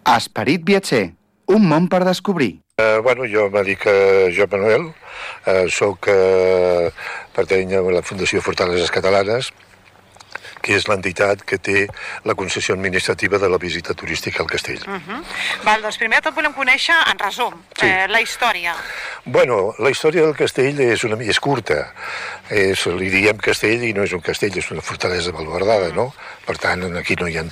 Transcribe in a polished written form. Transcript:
Esperit viatger, un món per descobrir. Jo me dic Joan Manuel, pertany a la Fundació Fortaleses Catalanes, que és l'entitat que té la concessió administrativa de la visita turística al castell. Val, doncs primer de tot volem conèixer, en resum, la història. La història del castell és curta. Li diem castell i no és un castell, és una fortalesa balbardada, no? Per tant, aquí no hi ha